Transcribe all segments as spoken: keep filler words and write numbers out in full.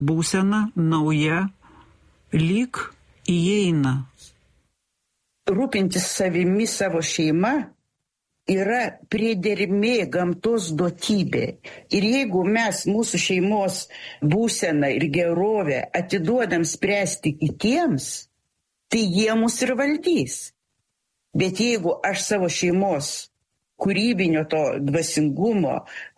būsena nauja lyg įeina. Rūpintis savimi, savo šeima yra priedermė gamtos duotybė. Ir jeigu mes mūsų šeimos būseną ir gerovę atiduodam spręsti kitiems, tai jie mus ir valdys. Bet jeigu aš savo šeimos kūrybinio to dvasingumo,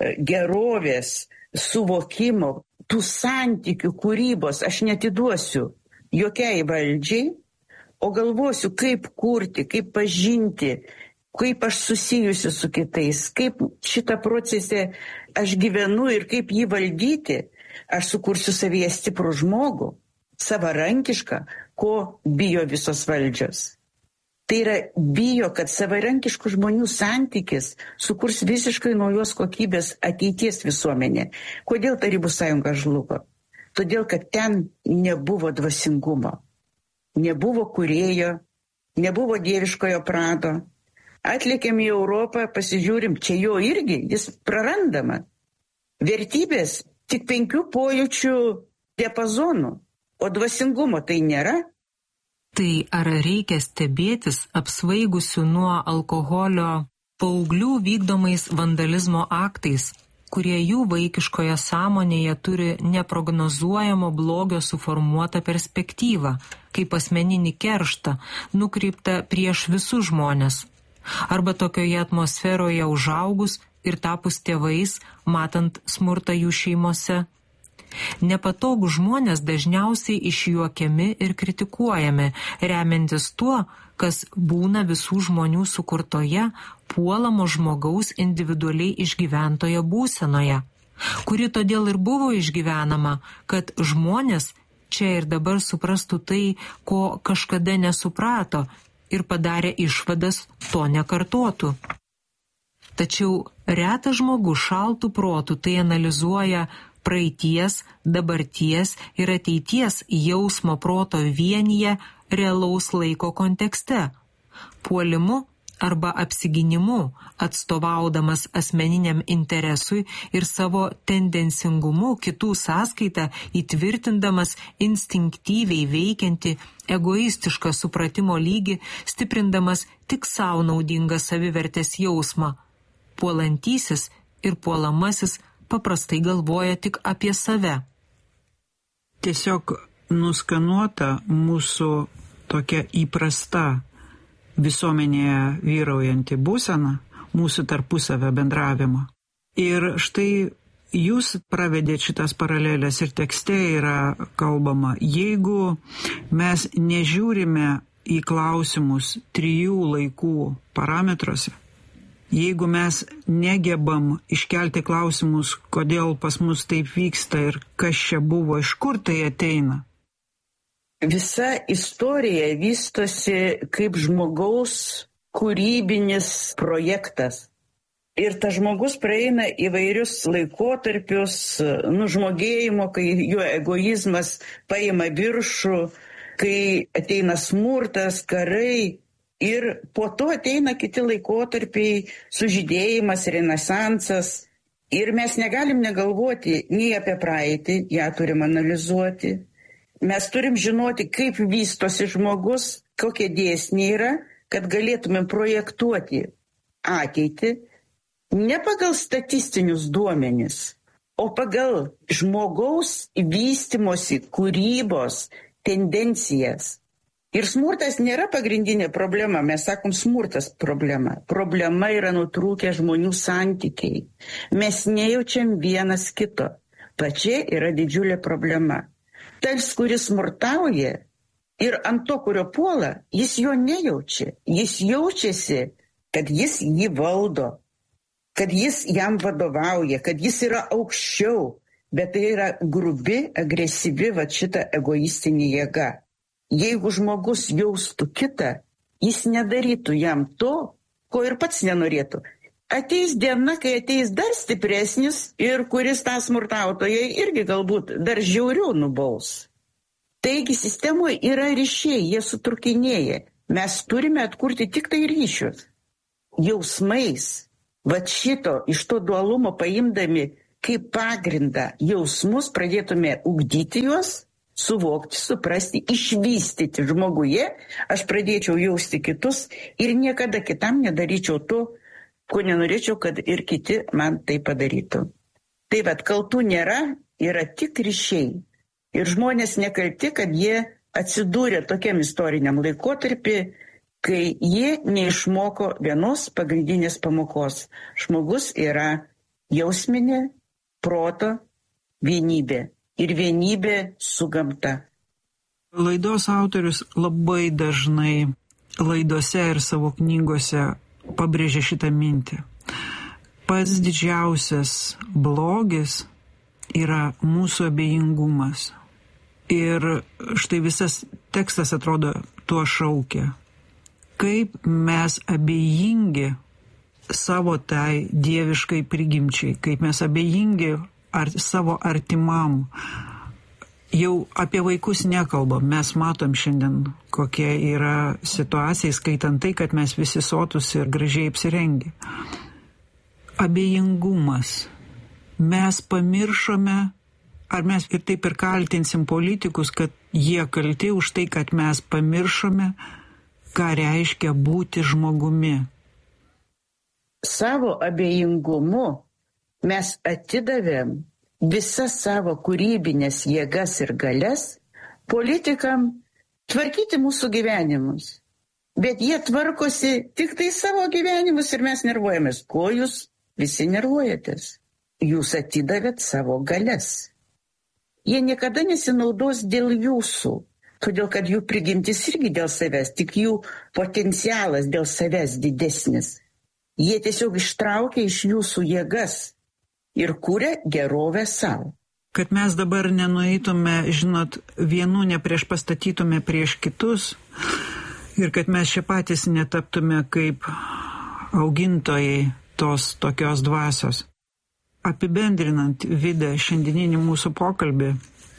gerovės, suvokimo, tų santykių kūrybos aš netiduosiu jokiai valdžiai, o galvosiu, kaip kurti, kaip pažinti, kaip aš susijusiu su kitais, kaip šitą procesą aš gyvenu ir kaip jį valdyti, aš sukursiu savyje stiprų žmogų, savarankišką, ko bijo visos valdžios. Tai yra bijo, kad savarankiškų žmonių santykis sukurs visiškai naujos kokybės ateities visuomenė. Kodėl Tarybų sąjunga žlugo? Todėl, kad ten nebuvo dvasingumo, nebuvo kūrėjo, nebuvo dieviškojo prado. Atlėkėm į Europą, pasižiūrim, čia jo irgi, jis prarandama. Vertybės tik penkių pojūčių diapazonų, o dvasingumo tai nėra. Tai ar reikia stebėtis apsvaigusių nuo alkoholio paauglių vykdomais vandalizmo aktais, kurie jų vaikiškoje sąmonėje turi neprognozuojamo blogio suformuotą perspektyvą, kaip asmeninį kerštą, nukreiptą prieš visus žmones, arba tokioje atmosferoje užaugus ir tapus tėvais, matant smurtą jų šeimose? Nepatogų žmonės dažniausiai išjuokiami ir kritikuojami, remiantis tuo, kas būna visų žmonių sukurtoje, puolamo žmogaus individualiai išgyventoje būsenoje, kuri todėl ir buvo išgyvenama, kad žmonės čia ir dabar suprastų tai, ko kažkada nesuprato ir padarė išvadas to nekartotų. Tačiau retas žmogus šaltų protų tai analizuoja praeities, dabarties ir ateities jausmo proto vienyje realaus laiko kontekste, puolimu arba apsigynimu, atstovaudamas asmeniniam interesui ir savo tendencingumu kitų sąskaitą įtvirtindamas instinktyviai veikianti egoistišką supratimo lygį, stiprindamas tik savo naudingą savivertės jausmą. Puolantysis ir puolamasis paprastai galvoja tik apie save. Tiesiog nuskanuota mūsų tokia įprasta visuomenėje vyraujanti būsena, mūsų tarpusavio bendravimo. Ir štai jūs pravedėt šitas paralelės ir tekste yra kalbama, jeigu mes nežiūrime į klausimus trijų laikų parametruose, jeigu mes negebam iškelti klausimus, kodėl pas mus taip vyksta ir kas čia buvo, iš kur tai ateina. Visa istorija vystosi kaip žmogaus kūrybinis projektas. Ir tas žmogus praeina įvairius laikotarpius nužmogėjimo, kai jo egoizmas paima viršų, kai ateina smurtas, karai. Ir po to ateina kiti laikotarpiai, sužydėjimas, renesansas. Ir mes negalim negalvoti nei apie praeitį, ją turim analizuoti. Mes turim žinoti, kaip vystosi žmogus, kokie dėsniai yra, kad galėtumėm projektuoti ateitį ne pagal statistinius duomenis, o pagal žmogaus vystymosi, kūrybos tendencijas. Ir smurtas nėra pagrindinė problema, mes sakom smurtas problema. Problema yra nutrūkę žmonių santykiai. Mes nejaučiam vienas kito. Pačia yra didžiulė problema. Tas, kuris smurtauja ir ant to, kurio puola, jis jo nejaučia. Jis jaučiasi, kad jis jį valdo, kad jis jam vadovauja, kad jis yra aukščiau, bet tai yra grubi, agresyvi va šita egoistinė jėga. Jeigu žmogus jaustų kitą, jis nedarytų jam to, ko ir pats nenorėtų. Ateis diena, kai ateis dar stipresnis ir kuris tą smurtautoją irgi galbūt dar žiauriau nubaus. Taigi sistemoje yra ryšiai, jie sutrukinėja. Mes turime atkurti tik tai ryšius. Jausmais. Vat šito, iš to dualumo paimdami kaip pagrindą jausmus, pradėtume ugdyti juos, suvokti, suprasti, išvystyti žmoguje, aš pradėčiau jausti kitus ir niekada kitam nedaryčiau to, ko nenorėčiau, kad ir kiti man tai padarytų. Tai vad, kaltų nėra, yra tik ryšiai. Ir žmonės nekalti, kad jie atsidūrė tokiam istoriniam laikotarpį, kai jie neišmoko vienos pagrindinės pamokos. Žmogus yra jausminė, proto vienybė ir vienybė su gamta. Laidos autorius labai dažnai laidose ir savo knygose pabrėžia šitą mintį. Pats didžiausias blogis yra mūsų abejingumas. Ir štai visas tekstas atrodo tuo šaukia. Kaip mes abejingi savo tai dieviškai prigimčiai, kaip mes abejingi ar savo artimam. Jau apie vaikus nekalbam, mes matom šiandien, kokia yra situacija, skaitant tai, kad mes visi sotus ir gražiai apsirengę. Abejingumas. Mes pamiršome, ar mes ir taip ir kaltinsim politikus, kad jie kalti už tai, kad mes pamiršome, ką reiškia būti žmogumi. Savo abejingumu mes atidavėm visas savo kūrybinės jėgas ir galias politikam tvarkyti mūsų gyvenimus. Bet jie tvarkosi tik tai savo gyvenimus ir mes nervuojamės. Ko jūs visi nervuojatės? Jūs atidavėt savo galias. Jie niekada nesinaudos dėl jūsų, todėl kad jų prigimtis irgi dėl savęs, tik jų potencialas dėl savęs didesnis. Jie tiesiog ištraukia iš jūsų jėgas ir kuria gerovę savo. Kad mes dabar nenueitume, žinot, vienų neprieš pastatytume prieš kitus ir kad mes čia patys netaptume kaip augintojai tos tokios dvasios. Apibendrinant, Vida, šiandieninį mūsų pokalbį.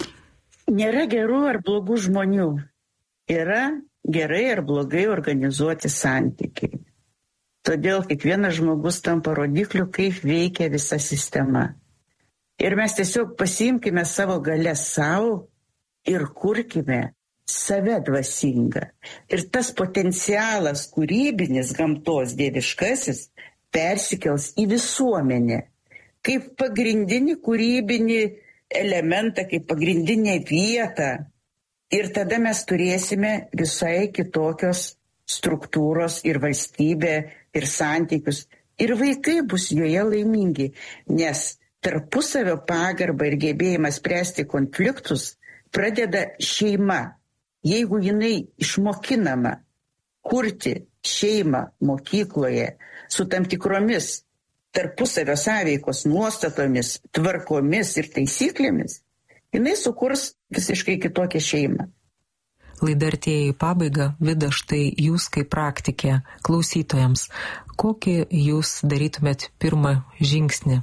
Nėra gerų ar blogų žmonių. Yra gerai ar blogai organizuoti santykiai. Todėl kiekvienas žmogus tampa rodikliu, kaip veikia visa sistema. Ir mes tiesiog pasiimkime savo galę savo ir kurkime save dvasingą. Ir tas potencialas kūrybinis gamtos dieviškasis persikels į visuomenę. Kaip pagrindinį kūrybinį elementą, kaip pagrindinę vietą. Ir tada mes turėsime visai kitokios struktūros ir valstybę, ir santykius. Ir vaikai bus joje laimingi, nes tarpusavio pagarba ir gebėjimas spręsti konfliktus pradeda šeima. Jeigu jinai išmokinama kurti šeimą mokykloje su tam tikromis tarpusavio sąveikos nuostatomis, tvarkomis ir taisyklėmis, jinai sukurs visiškai kitokią šeimą. Laida artėja į pabaigą. Vida, štai jūs kaip praktikė klausytojams, kokį jūs darytumėt pirmą žingsnį?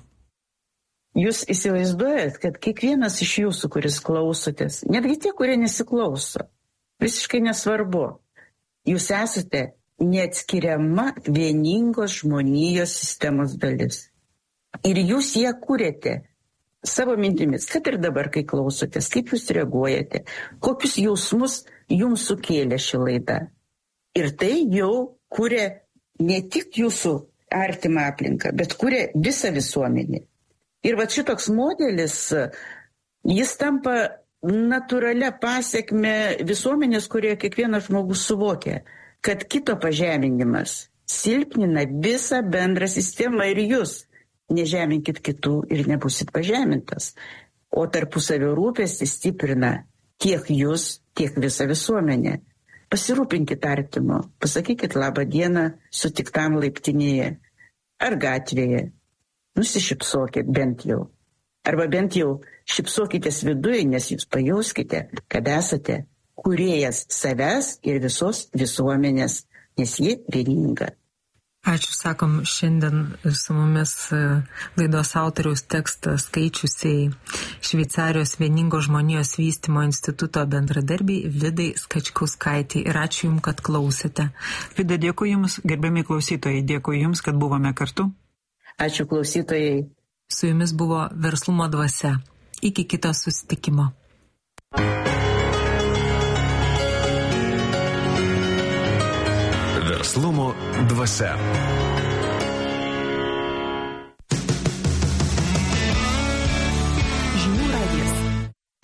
Jūs įsivaizduojat, kad kiekvienas iš jūsų, kuris klausotės, netgi tie, kurie nesiklauso, visiškai nesvarbu, jūs esate neatskiriama vieningos žmonijos sistemos dalis. Ir jūs ją kūrėte savo mintimis, kad ir dabar, kai klausotės, kaip jūs reaguojate, kokius jausmus jums sukėlė ši laida. Ir tai jau kūrė ne tik jūsų artimą aplinką, bet kūrė visą visuomenį. Ir va šitoks modelis, jis tampa natūralia pasiekme visuomenės, kurioje kiekvienas žmogus suvokia, kad kito pažeminimas silpnina visą bendrą sistemą ir jūs nežeminkit kitų ir nebusit pažemintas. O tarpusavio rūpestis stiprina tiek jūs, tiek visą visuomenę. Pasirūpinkit artimo, pasakykit labą dieną sutiktam laiptinėje ar gatvėje. Nusišypsokit bent jau. Arba bent jau šypsokitės viduje, nes jūs pajauskite, kad esate kūrėjas savęs ir visos visuomenės, nes ji vieninga. Ačiū, sakom, šiandien su mumis laidos autoriaus tekstą skaičiusiai Šveicarijos vieningos žmonijos vystymo instituto bendradarbiai Vidai Skačkauskaitei. Ir ačiū Jums, kad klausėte. Vida, dėkui Jums, gerbiami klausytojai, dėkui Jums, kad buvome kartu. Ačiū klausytojai. Su jumis buvo Verslumo dvasia. Iki kito susitikimo. Verslumo dvasia.